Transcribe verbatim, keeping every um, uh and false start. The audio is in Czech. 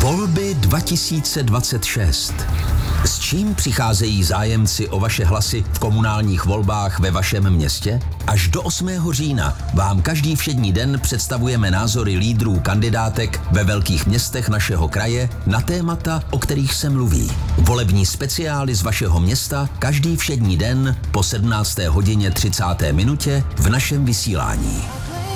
Volby dva tisíce dvacet šest. S čím přicházejí zájemci o vaše hlasy v komunálních volbách ve vašem městě? Až do osmého října vám každý všední den představujeme názory lídrů kandidátek ve velkých městech našeho kraje na témata, o kterých se mluví. Volební speciály z vašeho města každý všední den po sedmnácté hodině třicáté minutě v našem vysílání.